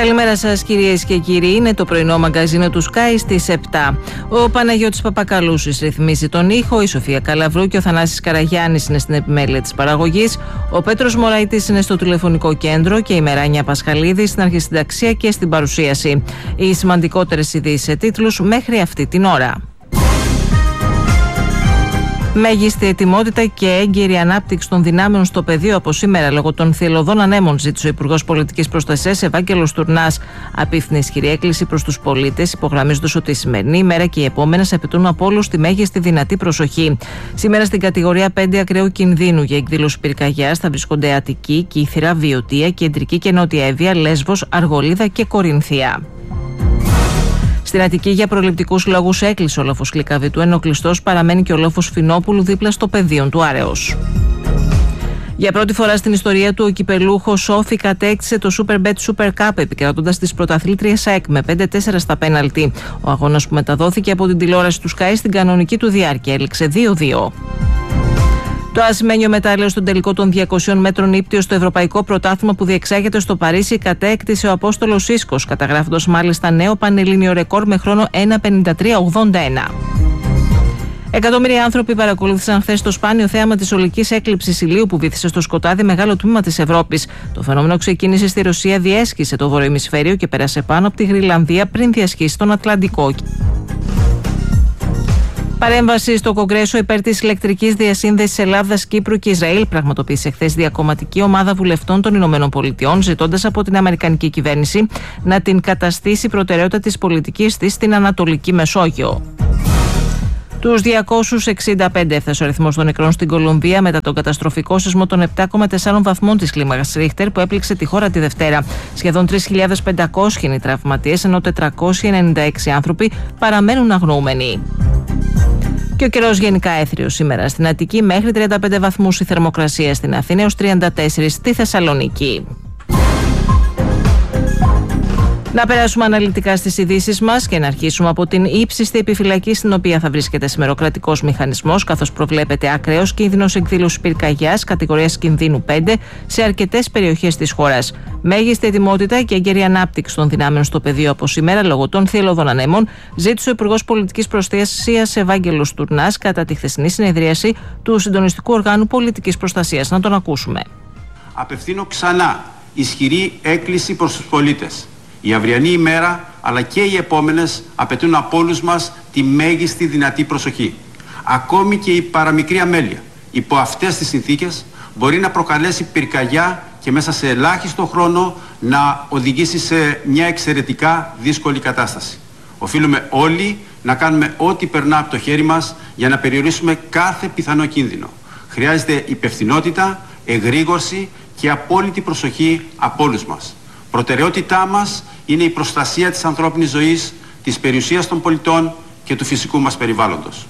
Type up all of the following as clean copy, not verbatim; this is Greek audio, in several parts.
Καλημέρα σας κυρίες και κύριοι, είναι το πρωινό μαγκαζίνο του Sky στις 7. Ο Παναγιώτης Παπακαλούσης ρυθμίζει τον ήχο, η Σοφία Καλαβρού και ο Θανάσης Καραγιάννης είναι στην επιμέλεια της παραγωγής, ο Πέτρος Μωραΐτης είναι στο τηλεφωνικό κέντρο και η Μεράνια Πασχαλίδη στην αρχισυνταξία και στην παρουσίαση. Οι σημαντικότερες ειδήσεις σε τίτλους μέχρι αυτή την ώρα. Μέγιστη ετοιμότητα και έγκαιρη ανάπτυξη των δυνάμεων στο πεδίο από σήμερα λόγω των θυελλωδών ανέμων, ζήτησε ο Υπουργός Πολιτικής Προστασίας Ευάγγελος Τουρνάς. Απίφθινε ισχυρή έκκληση προς τους πολίτες, υπογραμμίζοντας ότι η σημερινή ημέρα και οι επόμενες απαιτούν από όλους τη μέγιστη δυνατή προσοχή. Σήμερα στην κατηγορία 5 ακραίου κινδύνου για εκδήλωση πυρκαγιάς θα βρίσκονται Αττική, Κύθυρα, Βιωτία, Κεντρική και Νότια Εύβοια, Λέσβος, Αργολίδα και Κορινθία. Στην Αττική, για προληπτικούς λόγους, έκλεισε ο λόφος Κλικαβητού, ενώ κλειστός παραμένει και ο λόφος Φινόπουλου δίπλα στο πεδίο του Άρεως. Για πρώτη φορά στην ιστορία του, ο κυπελούχος Όφη κατέκτησε το Superbet Super Cup, επικρατώντας τις πρωταθλήτριες ΑΕΚ με 5-4 στα πέναλτι. Ο αγώνας, που μεταδόθηκε από την τηλεόραση του Sky στην κανονική του διάρκεια, έληξε 2-2. Το ασημένιο μετάλλιο στον τελικό των 200 μέτρων ύπτιο στο Ευρωπαϊκό Πρωτάθλημα που διεξάγεται στο Παρίσι κατέκτησε ο Απόστολος Ίσκος, καταγράφοντας μάλιστα νέο πανελλήνιο ρεκόρ με χρόνο 1:53.81. Εκατομμύρια άνθρωποι παρακολούθησαν χθες το σπάνιο θέαμα της ολικής έκλειψης ηλίου που βύθισε στο σκοτάδι μεγάλο τμήμα της Ευρώπης. Το φαινόμενο ξεκίνησε στη Ρωσία, διέσχισε το βορειοημισφαίριο και πέρασε πάνω από τη Γρυλανδία πριν διασχίσει τον Ατλαντικό. Παρέμβαση στο Κογκρέσο υπέρ της ηλεκτρικής διασύνδεσης Ελλάδας, Κύπρου και Ισραήλ πραγματοποίησε χθες διακομματική ομάδα βουλευτών των ΗΠΑ, ζητώντας από την Αμερικανική κυβέρνηση να την καταστήσει προτεραιότητα της πολιτικής της στην Ανατολική Μεσόγειο. Τους 265 έφτασε ο αριθμός των νεκρών στην Κολομβία μετά τον καταστροφικό σεισμό των 7,4 βαθμών της κλίμακας Ρίχτερ που έπληξε τη χώρα τη Δευτέρα. Σχεδόν 3.500 είναι οι τραυματίες, ενώ 496 άνθρωποι παραμένουν αγνοούμενοι. Και ο καιρός γενικά έθριος σήμερα στην Αττική, μέχρι 35 βαθμούς η θερμοκρασία, στην Αθήνα έως 34 στη Θεσσαλονίκη. Να περάσουμε αναλυτικά στις ειδήσεις μας και να αρχίσουμε από την ύψιστη επιφυλακή στην οποία θα βρίσκεται σήμερα ο κρατικός μηχανισμός, καθώς προβλέπεται ακραίος κίνδυνος εκδήλωσης πυρκαγιάς κατηγορίας κινδύνου 5 σε αρκετές περιοχές της χώρας. Μέγιστη ετοιμότητα και έγκαιρη ανάπτυξη των δυνάμεων στο πεδίο από σήμερα λόγω των θυελλωδών ανέμων, ζήτησε ο Υπουργός Πολιτικής Προστασίας Ευάγγελος Τουρνάς κατά τη χθεσινή συνεδρίαση του Συντονιστικού Οργάνου Πολιτικής Προστασίας. Να τον ακούσουμε. Απευθύνω ξανά ισχυρή έκκληση προς τους πολίτες. Η αυριανή ημέρα αλλά και οι επόμενες απαιτούν από όλους μας τη μέγιστη δυνατή προσοχή. Ακόμη και η παραμικρή αμέλεια υπό αυτές τις συνθήκες μπορεί να προκαλέσει πυρκαγιά και μέσα σε ελάχιστο χρόνο να οδηγήσει σε μια εξαιρετικά δύσκολη κατάσταση. Οφείλουμε όλοι να κάνουμε ό,τι περνά από το χέρι μας για να περιορίσουμε κάθε πιθανό κίνδυνο. Χρειάζεται υπευθυνότητα, εγρήγορση και απόλυτη προσοχή από όλους μας. Προτεραιότητά μας είναι η προστασία της ανθρώπινης ζωής, της περιουσίας των πολιτών και του φυσικού μας περιβάλλοντος.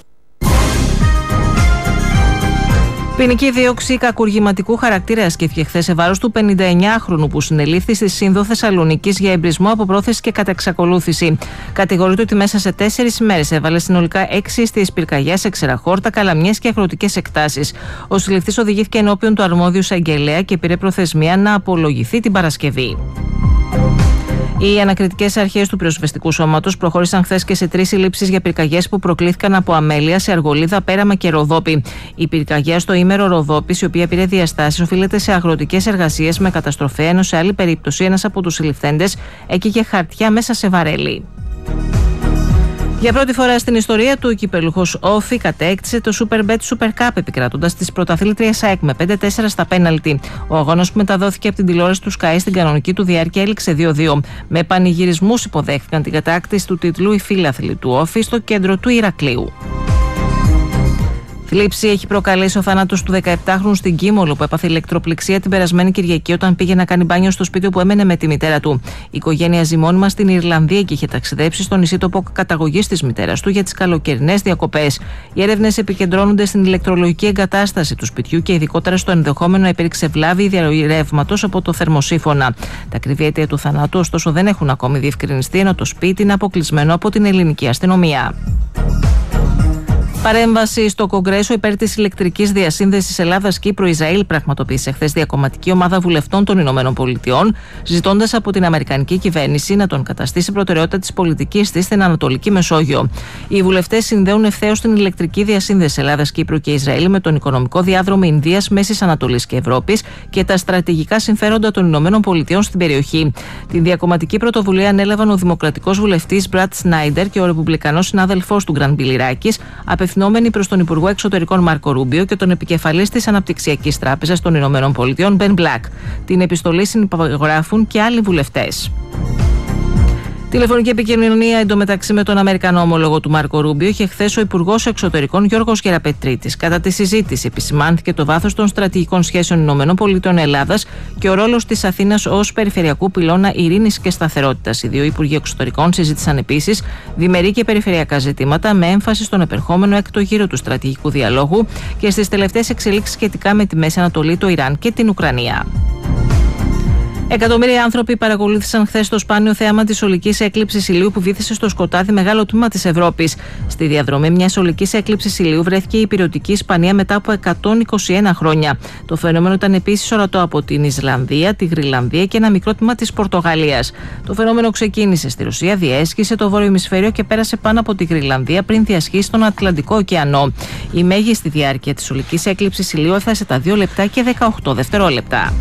Ποινική δίωξη κακουργηματικού χαρακτήρα ασκήθηκε χθες σε βάρος του 59χρονου που συνελήφθη στη Σύνδο Θεσσαλονίκης για εμπρισμό από πρόθεση και κατεξακολούθηση. Κατηγορείται ότι μέσα σε 4 ημέρες έβαλε συνολικά 6 εστίες πυρκαγιάς σε ξεραχόρτα, καλαμιές και αγροτικές εκτάσεις. Ο συλληφθής οδηγήθηκε ενώπιον του αρμόδιου εισαγγελέα και πήρε προθεσμία να απολογηθεί την Παρασκευή. Οι ανακριτικές αρχές του πυροσβεστικού σώματος προχώρησαν χθες και σε 3 συλλήψεις για πυρκαγιές που προκλήθηκαν από αμέλεια σε Αργολίδα, Πέραμα και Ροδόπη. Η πυρκαγιά στο ήμερο Ροδόπης, η οποία πήρε διαστάσεις, οφείλεται σε αγροτικές εργασίες με καταστροφέα, ενώ σε άλλη περίπτωση ένας από τους συλληφθέντες έκαιγε χαρτιά μέσα σε βαρέλι. Για πρώτη φορά στην ιστορία του, ο κυπελούχος Όφη κατέκτησε το Superbet Super Cup, επικρατώντας τις πρωταθλήτριες ΑΕΚ με 5-4 στα πέναλτι. Ο αγώνας, που μεταδόθηκε από την τηλεόραση του Sky στην κανονική του διάρκεια, έληξε 2-2. Με πανηγυρισμούς υποδέχτηκαν την κατάκτηση του τίτλου οι φίλαθλοι του Όφη στο κέντρο του Ηρακλείου. Θλίψη έχει προκαλέσει ο θάνατος του 17χρονου στην Κίμολο που έπαθε ηλεκτροπληξία την περασμένη Κυριακή όταν πήγε να κάνει μπάνιο στο σπίτι που έμενε με τη μητέρα του. Η οικογένεια ζει μόνιμα στην Ιρλανδία και είχε ταξιδέψει στο νησί τοπό καταγωγής της μητέρας του για τις καλοκαιρινές διακοπές. Οι έρευνες επικεντρώνονται στην ηλεκτρολογική εγκατάσταση του σπιτιού και ειδικότερα στο ενδεχόμενο να υπήρξε βλάβη διαρροή ρεύματος από το θερμοσύφωνα. Τα ακριβή αίτια του θανάτου, ωστόσο, δεν έχουν ακόμη διευκρινιστεί, ενώ το σπίτι είναι αποκλεισμένο από την ελληνική αστυνομία. Παρέμβαση στο Κογκρέσο υπέρ της ηλεκτρικής διασύνδεσης Ελλάδας-Κύπρου-Ισραήλ πραγματοποίησε χθες διακομματική ομάδα βουλευτών των Ηνωμένων Πολιτειών, ζητώντας από την Αμερικανική κυβέρνηση να τον καταστήσει προτεραιότητα της πολιτικής της στην Ανατολική Μεσόγειο. Οι βουλευτές συνδέουν ευθέως την ηλεκτρική διασύνδεση Ελλάδας-Κύπρου και Ισραήλ με τον οικονομικό διάδρομο Ινδίας, Μέσης Ανατολής και Ευρώπης και τα στρατηγικά συμφέροντα των Ηνωμένων Πολιτειών στην περιοχή. Την διακομματική πρωτοβουλία ανέλαβαν ο δημοκρατικός βουλευτής Μπρατ Σνάιντερ και ο ρεπουμπλικανός συνάδελφός του Γκραν Μπιλιράκης, απευθυνόμενοι προς τον Υπουργό Εξωτερικών Μάρκο Ρούμπιο και τον επικεφαλής της Αναπτυξιακής Τράπεζας των Ηνωμένων Πολιτειών Μπεν Μπλακ. Την επιστολή συνυπογράφουν και άλλοι βουλευτές. Τηλεφωνική επικοινωνία εντωμεταξύ με τον Αμερικανό ομόλογο του Μάρκο Ρούμπιο είχε χθες ο Υπουργός Εξωτερικών Γιώργος Γεραπετρίτης. Κατά τη συζήτηση επισημάνθηκε το βάθος των στρατηγικών σχέσεων ΗΠΑ-Ελλάδας και ο ρόλος της Αθήνας ως περιφερειακού πυλώνα ειρήνης και σταθερότητας. Οι δύο Υπουργοί Εξωτερικών συζήτησαν επίσης διμερεί και περιφερειακά ζητήματα με έμφαση στον επερχόμενο έκτο γύρο του στρατηγικού διαλόγου και στις τελευταίες εξελίξεις σχετικά με τη Μέση Ανατολή, το Ιράν και την Ουκρανία. Εκατομμύρια άνθρωποι παρακολούθησαν χθες το σπάνιο θέαμα της ολικής έκλειψης ηλίου που βύθισε στο σκοτάδι μεγάλο τμήμα της Ευρώπης. Στη διαδρομή μιας ολικής έκλειψης ηλίου βρέθηκε η ηπειρωτική Ισπανία μετά από 121 χρόνια. Το φαινόμενο ήταν επίσης ορατό από την Ισλανδία, τη Γρυλανδία και ένα μικρό τμήμα της Πορτογαλίας. Το φαινόμενο ξεκίνησε στη Ρωσία, διέσχισε το βόρειο ημισφαίριο και πέρασε πάνω από τη Γρυλανδία πριν διασχίσει τον Ατλαντικό ωκεανό. Η μέγιστη διάρκεια της ολικής έκλειψης ηλίου έφτασε τα 2 λεπτά και 18 δευτερόλεπτα.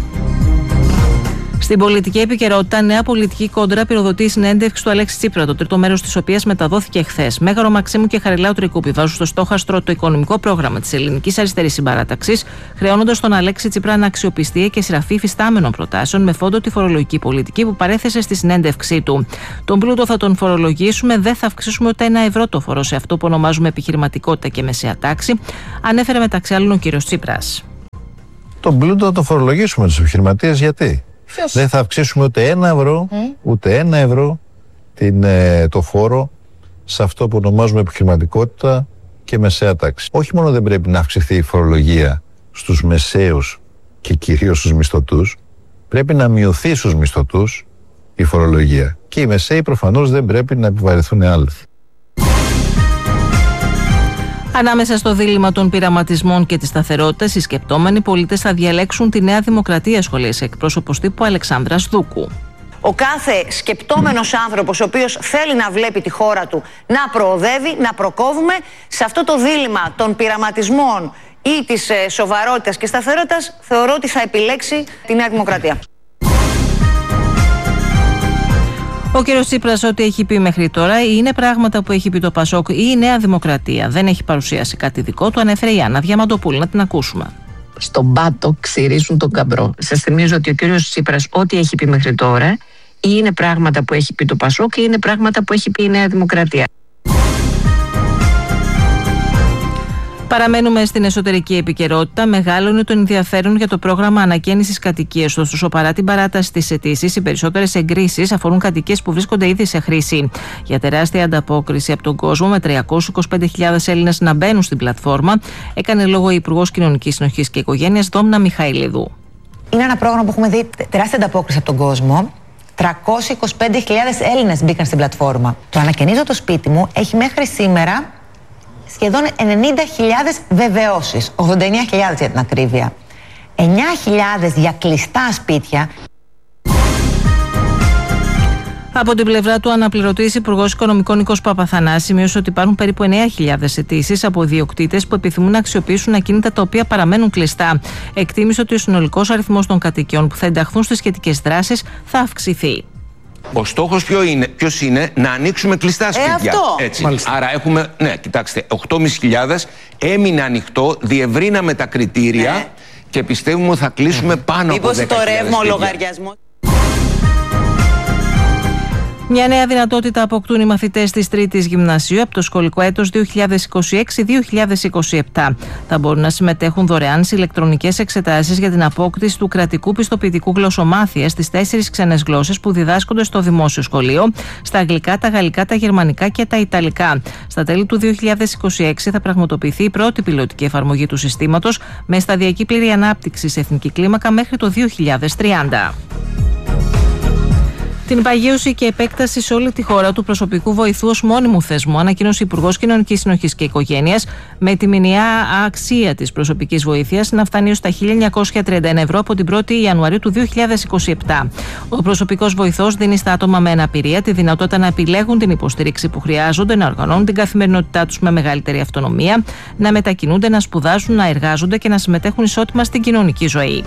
Στην πολιτική επικαιρότητα, νέα πολιτική κόντρα πυροδοτεί η συνέντευξη του Αλέξη Τσίπρα, το τρίτο μέρος της οποίας μεταδόθηκε χθες. Μέγαρο Μαξίμου και Χαριλάου Τρικούπη βάζουν στο στόχαστρο το οικονομικό πρόγραμμα της Ελληνικής Αριστερής Συμπαράταξης, χρεώνοντας τον Αλέξη Τσίπρα αναξιοπιστία και σειραφή υφιστάμενων προτάσεων με φόντο τη φορολογική πολιτική που παρέθεσε στη συνέντευξή του. Τον πλούτο θα τον φορολογήσουμε, δεν θα αυξήσουμε ούτε €1 το φόρο σε αυτό που ονομάζουμε επιχειρηματικότητα και μεσαία τάξη, ανέφερε μεταξύ άλλων ο κ. Τσίπρας. Τον πλούτο θα το φορολογήσουμε τους επιχειρηματίες, γιατί? Δεν θα αυξήσουμε ούτε ένα ευρώ το φόρο σε αυτό που ονομάζουμε επιχειρηματικότητα και μεσαία τάξη. Όχι μόνο δεν πρέπει να αυξηθεί η φορολογία στους μεσαίους και κυρίως στους μισθωτούς, πρέπει να μειωθεί στους μισθωτούς η φορολογία. Και οι μεσαίοι προφανώς δεν πρέπει να επιβαρυνθούν άλλοι. Ανάμεσα στο δίλημμα των πειραματισμών και της σταθερότητας, οι σκεπτόμενοι πολίτες θα διαλέξουν τη Νέα Δημοκρατία, σχολίασε εκπρόσωπος τύπου Αλεξάνδρας Δούκου. Ο κάθε σκεπτόμενος άνθρωπος, ο οποίος θέλει να βλέπει τη χώρα του να προοδεύει, να προκόβουμε, σε αυτό το δίλημμα των πειραματισμών ή της σοβαρότητας και σταθερότητας, θεωρώ ότι θα επιλέξει τη Νέα Δημοκρατία. Ο κ. Τσίπρας ό,τι έχει πει μέχρι τώρα είναι πράγματα που έχει πει το Πασόκ ή η Νέα Δημοκρατία. Δεν έχει παρουσιάσει κάτι δικό του, ανέφερε η Άννα Διαμαντοπούλου. Να την ακούσουμε. Στον πάτο ξυρίζουν τον καμπρό. Σας θυμίζω ότι ο κ. Τσίπρας ό,τι έχει πει μέχρι τώρα ή είναι πράγματα που έχει πει το Πασόκ ή είναι πράγματα που έχει πει η Νέα Δημοκρατία. Παραμένουμε στην εσωτερική επικαιρότητα. Μεγάλωνε το ενδιαφέρον για το πρόγραμμα ανακαίνησης κατοικίας. Ωστόσο, παρά την παράταση της αιτήσης, οι περισσότερες εγκρίσεις αφορούν κατοικίες που βρίσκονται ήδη σε χρήση. Για τεράστια ανταπόκριση από τον κόσμο, με 325.000 Έλληνες να μπαίνουν στην πλατφόρμα, έκανε λόγο η Υπουργός Κοινωνικής Συνοχής και Οικογένειας Δόμνα Μιχαηλίδου. Είναι ένα πρόγραμμα που έχουμε δει τεράστια ανταπόκριση από τον κόσμο. 325.000 Έλληνες μπήκαν στην πλατφόρμα. Το ανακαινίζω το σπίτι μου έχει μέχρι σήμερα σχεδόν 90.000 βεβαιώσεις, 89.000 για την ακρίβεια. 9.000 για κλειστά σπίτια. Από την πλευρά του, αναπληρωτής Υπουργός Οικονομικών Νίκος Παπαθανάσης σημείωσε ότι υπάρχουν περίπου 9.000 αιτήσεις από ιδιοκτήτες που επιθυμούν να αξιοποιήσουν ακίνητα τα οποία παραμένουν κλειστά. Εκτίμησε ότι ο συνολικός αριθμός των κατοικιών που θα ενταχθούν στις σχετικές δράσεις θα αυξηθεί. Ο στόχος ποιος είναι? Να ανοίξουμε κλειστά σπίτια. Αυτό. Έτσι. Άρα έχουμε, κοιτάξτε, 8.500 έμεινε ανοιχτό, διευρύναμε τα κριτήρια και πιστεύουμε ότι θα κλείσουμε πάνω από 10.000 σπίτια. Μήπως το ρεύμα ο λογαριασμός? Μια νέα δυνατότητα αποκτούν οι μαθητές της Τρίτης Γυμνασίου από το σχολικό έτος 2026-2027. Θα μπορούν να συμμετέχουν δωρεάν σε ηλεκτρονικές εξετάσεις για την απόκτηση του κρατικού πιστοποιητικού γλωσσομάθειας στις 4 ξένες γλώσσες που διδάσκονται στο δημόσιο σχολείο, στα αγγλικά, τα γαλλικά, τα γερμανικά και τα ιταλικά. Στα τέλη του 2026 θα πραγματοποιηθεί η πρώτη πιλωτική εφαρμογή του συστήματος, με σταδιακή πλήρη ανάπτυξη σε εθνική κλίμακα μέχρι το 2030. Την παγίωση και επέκταση σε όλη τη χώρα του προσωπικού βοηθού ως μόνιμου θεσμού ανακοίνωσε ο Υπουργός Κοινωνικής Συνοχής και Οικογένειας, με τη μηνιαία αξία της προσωπικής βοήθειας να φτάνει ως τα 1.931 ευρώ από την 1η Ιανουαρίου του 2027. Ο προσωπικός βοηθός δίνει στα άτομα με αναπηρία τη δυνατότητα να επιλέγουν την υποστήριξη που χρειάζονται, να οργανώνουν την καθημερινότητά τους με μεγαλύτερη αυτονομία, να μετακινούνται, να σπουδάζουν, να εργάζονται και να συμμετέχουν ισότιμα στην κοινωνική ζωή.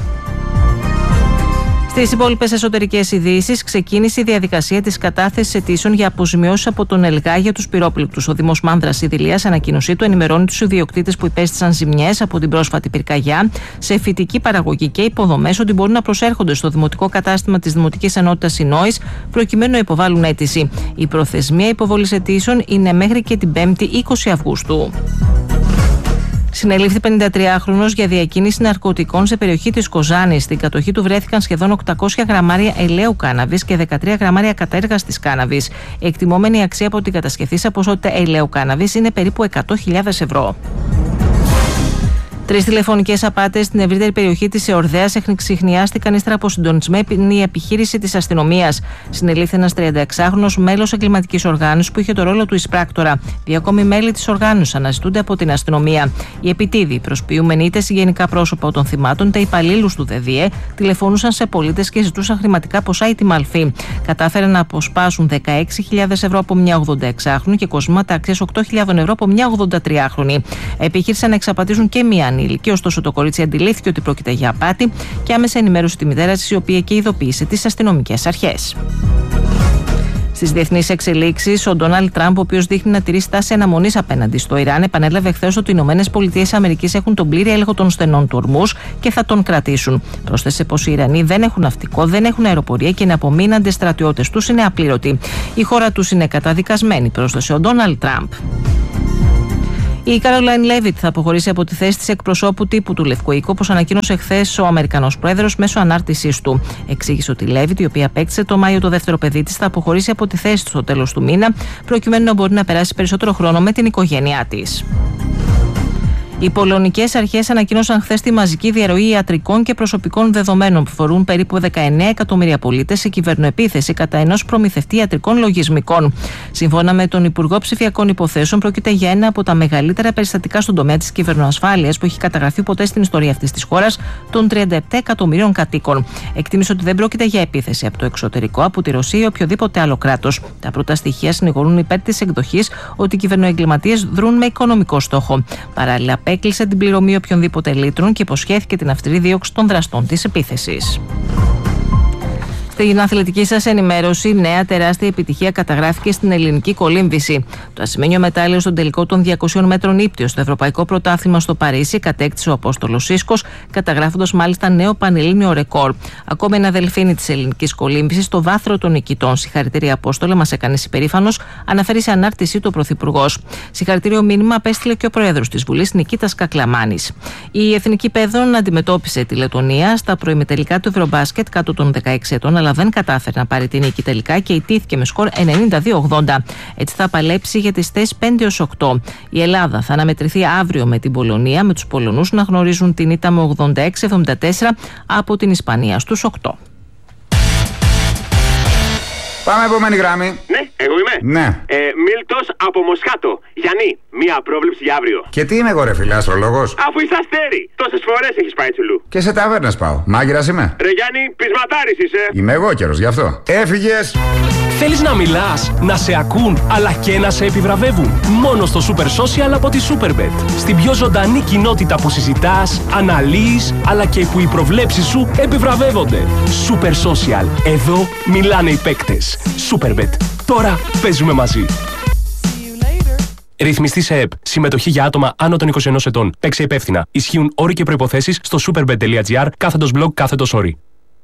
Στις υπόλοιπες εσωτερικές ειδήσεις, ξεκίνησε η διαδικασία της κατάθεσης αιτήσεων για αποζημιώσεις από τον ΕΛΓΑ για τους πυρόπληκτους. Ο Δήμος Μάνδρας Ιδηλίας, ανακοίνωσή του, ενημερώνει τους ιδιοκτήτες που υπέστησαν ζημιές από την πρόσφατη πυρκαγιά σε φυτική παραγωγή και υποδομές ότι μπορούν να προσέρχονται στο δημοτικό κατάστημα της Δημοτικής Ενότητας Συνόης προκειμένου να υποβάλουν αίτηση. Η προθεσμία υποβολής αιτήσεων είναι μέχρι και την 5η 20 Αυγούστου. Συνελήφθη 53χρονος για διακίνηση ναρκωτικών σε περιοχή της Κοζάνης. Στην κατοχή του βρέθηκαν σχεδόν 800 γραμμάρια ελαίου κάναβης και 13 γραμμάρια κατέργαστης κάναβης. Η εκτιμόμενη αξία από την κατασκευήσα ποσότητα ελαίου κάναβης είναι περίπου 100.000 ευρώ. 3 τηλεφωνικές απάτες στην ευρύτερη περιοχή της Εορδαίας εξιχνιάστηκαν ύστερα από συντονισμένη επιχείρηση της αστυνομίας. Συνελήφθη ένας 36χρονος μέλος εγκληματικής οργάνωσης που είχε το ρόλο του εισπράκτορα. Δύο ακόμη μέλη της οργάνωσης αναζητούνται από την αστυνομία. Οι επιτίδιοι, προσποιούμενοι είτε συγγενικά πρόσωπα των θυμάτων είτε υπαλλήλους του ΔΔΕ, τηλεφωνούσαν σε πολίτες και ζητούσαν χρηματικά ποσά ή τη μαλφή. Κατάφεραν να αποσπάσουν 16.000 ευρώ από μια 86χρονη και κοσμήματα αξίας 8.000 ευρώ από μια 83χρονη. Επιχείρησαν να εξαπατήσουν και μια ανήλικη, ωστόσο το κορίτσι αντιλήφθηκε ότι πρόκειται για απάτη και άμεσα ενημέρωσε τη μητέρα της, η οποία και ειδοποίησε τις αστυνομικές αρχές. Στις διεθνείς εξελίξεις, ο Ντόναλντ Τραμπ, ο οποίος δείχνει να τηρεί στάση αναμονής απέναντι στο Ιράν, επανέλαβε χθες ότι οι ΗΠΑ έχουν τον πλήρη έλεγχο των στενών του Ορμούζ και θα τον κρατήσουν. Πρόσθεσε πως οι Ιρανοί δεν έχουν ναυτικό, δεν έχουν αεροπορία και οι απομείναντες στρατιώτες τους είναι απλήρωτοι. Η χώρα τους είναι καταδικασμένη, πρόσθεσε ο Ντόναλντ Τραμπ. Η Καρολάιν Λέβιτ θα αποχωρήσει από τη θέση της εκπροσώπου τύπου του Λευκού Οίκου, όπως ανακοίνωσε χθες ο Αμερικανός πρόεδρος μέσω ανάρτησής του. Εξήγησε ότι η Λέβιτ, η οποία απέκτησε το Μάιο το δεύτερο παιδί της, θα αποχωρήσει από τη θέση του στο τέλος του μήνα, προκειμένου να μπορεί να περάσει περισσότερο χρόνο με την οικογένειά της. Οι πολωνικές αρχές ανακοίνωσαν χθες τη μαζική διαρροή ιατρικών και προσωπικών δεδομένων που φορούν περίπου 19 εκατομμύρια πολίτες σε κυβερνοεπίθεση κατά ενός προμηθευτή ιατρικών λογισμικών. Σύμφωνα με τον Υπουργό Ψηφιακών Υποθέσεων, πρόκειται για ένα από τα μεγαλύτερα περιστατικά στον τομέα της κυβερνοασφάλειας που έχει καταγραφεί ποτέ στην ιστορία αυτής της χώρας των 37 εκατομμυρίων κατοίκων. Εκτίμησε ότι δεν πρόκειται για επίθεση από το εξωτερικό, από τη Ρωσία ή οποιοδήποτε άλλο κράτος. Τα πρώτα στοιχεία συνηγορούν υπέρ της εκδοχής ότι οι κυβερνοεγκληματίες δρούν με οικονομικό στόχο. Παράλληλα, έκλεισε την πληρωμή οποιονδήποτε λίτρων και υποσχέθηκε την αυστηρή δίωξη των δραστών της επίθεσης. Στην αθλητική σας ενημέρωση, νέα τεράστια επιτυχία καταγράφηκε στην ελληνική κολύμβηση. Το ασημένιο μετάλλιο στον τελικό των 200 μέτρων ύπτιο στο Ευρωπαϊκό Πρωτάθλημα στο Παρίσι κατέκτησε ο Απόστολος Σίσκος, καταγράφοντας μάλιστα νέο πανελλήνιο ρεκόρ. Ακόμη ένα δελφίνι της ελληνικής κολύμβησης στο βάθρο των νικητών. Συγχαρητήρια, Απόστολε, μας έκανες υπερήφανος, αναφέρει σε ανάρτησή του ο Πρωθυπουργός. Συγχαρητήριο μήνυμα απέστειλε και ο Πρόεδρος της Βουλής, Νικήτας Κακλαμάνης. Η Εθνική Παιδών αντιμετώπισε τη Λετωνία στα προημιτελικά του Ευρωμπάσκετ κάτω των 16 ετών, αλλά δεν κατάφερε να πάρει την νίκη τελικά και ιτήθηκε με σκορ 92-80. Έτσι θα παλέψει για τις θέσεις 5-8. Η Ελλάδα θα αναμετρηθεί αύριο με την Πολωνία, με τους Πολωνούς να γνωρίζουν την ήττα με 86-74 από την Ισπανία στους 8. Πάμε επόμενη γράμμη. Ναι, εγώ είμαι. Ναι. Μίλτος από Μοσχάτο. Γιάννη, μία πρόβλεψη για αύριο. Και τι είμαι εγώ, ρε φίλε, αστρολόγος? Αφού είσαι αστέρι. Τόσες φορές έχεις πάει τσουλού. Και σε ταβέρνες πάω. Μάγειρας είμαι. Ρε Γιάννη, πεισματάρης είσαι. Είμαι εγώ καιρος, γι' αυτό. Έφυγες. Θέλεις να μιλάς, να σε ακούν, αλλά και να σε επιβραβεύουν? Μόνο στο Super Social από τη Superbet. Στην πιο ζωντανή κοινότητα που συζητάς, αναλύεις, αλλά και που οι προβλέψεις σου επιβραβεύονται. Super Social. Εδώ μιλάνε οι παίκτες. Superbet. Τώρα παίζουμε μαζί. Ρυθμιστή σε ΕΠ. Συμμετοχή για άτομα άνω των 21 ετών. Παίξε υπεύθυνα. Ισχύουν όροι και προϋποθέσεις στο superbet.gr/blog/όροι.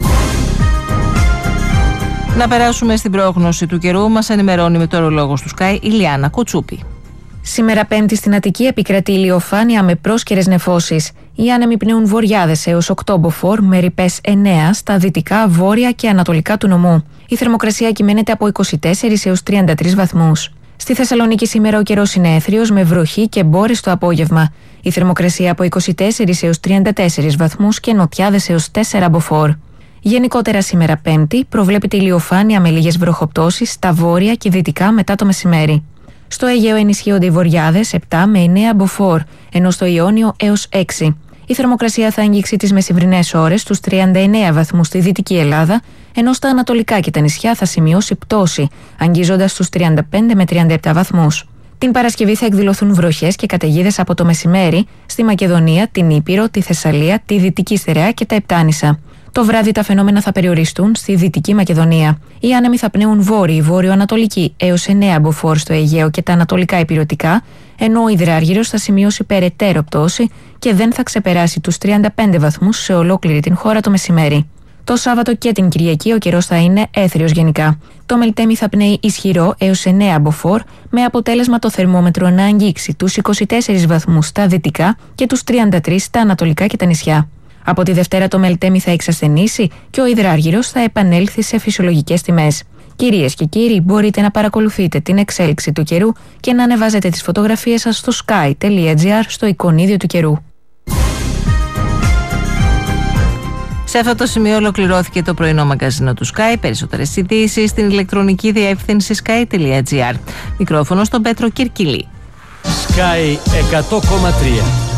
Να περάσουμε στην πρόγνωση του καιρού. Μας ενημερώνει μετεωρολόγος του Sky η Λιάννα Κουτσούπη. Σήμερα Πέμπτη στην Αττική επικρατεί ηλιοφάνεια με πρόσκαιρες νεφώσεις. Οι άνεμοι πνέουν βορειάδες έως 8 μποφόρ με ρηπές 9 στα δυτικά, βόρεια και ανατολικά του νομού. Η θερμοκρασία κυμαίνεται από 24 έως 33 βαθμούς. Στη Θεσσαλονίκη σήμερα ο καιρός είναι έθριος με βροχή και μπόρες το απόγευμα. Η θερμοκρασία από 24 έως 34 βαθμούς και νοτιάδες έως 4 μποφόρ. Γενικότερα σήμερα Πέμπτη προβλέπεται ηλιοφάνεια με λίγες βροχοπτώσεις στα βόρεια και δυτικά μετά το μεσημέρι. Στο Αιγαίο ενισχύονται οι βοριάδες 7 με 9 μποφόρ, ενώ στο Ιόνιο έως 6. Η θερμοκρασία θα αγγίξει τις μεσημβρινές ώρες στους 39 βαθμούς στη Δυτική Ελλάδα, ενώ στα ανατολικά και τα νησιά θα σημειώσει πτώση, αγγίζοντας στους 35 με 37 βαθμούς. Την Παρασκευή θα εκδηλωθούν βροχές και καταιγίδες από το μεσημέρι στη Μακεδονία, την Ήπειρο, τη Θεσσαλία, τη Δυτική Στερεά και τα Επτάνησα. Το βράδυ τα φαινόμενα θα περιοριστούν στη Δυτική Μακεδονία. Οι άνεμοι θα πνέουν βόρειοι, βόρειο-ανατολική έως 9 μποφόρ στο Αιγαίο και τα ανατολικά ηπειρωτικά, ενώ ο υδράργυρος θα σημειώσει περαιτέρω πτώση και δεν θα ξεπεράσει τους 35 βαθμούς σε ολόκληρη την χώρα το μεσημέρι. Το Σάββατο και την Κυριακή ο καιρός θα είναι έθριος γενικά. Το Μελτέμι θα πνέει ισχυρό έως 9 μποφόρ, με αποτέλεσμα το θερμόμετρο να αγγίξει τους 24 βαθμούς στα δυτικά και τους 33 στα ανατολικά και τα νησιά. Από τη Δευτέρα το Μελτέμι θα εξασθενήσει και ο υδράργυρος θα επανέλθει σε φυσιολογικές τιμές. Κυρίες και κύριοι, μπορείτε να παρακολουθείτε την εξέλιξη του καιρού και να ανεβάζετε τις φωτογραφίες σας στο sky.gr στο εικονίδιο του καιρού. Σε αυτό το σημείο ολοκληρώθηκε το πρωινό μαγκαζίνο του Sky. Περισσότερες ειδήσεις στην ηλεκτρονική διεύθυνση sky.gr. Μικρόφωνο στον Πέτρο Κυρκυλή. Sky 100,3.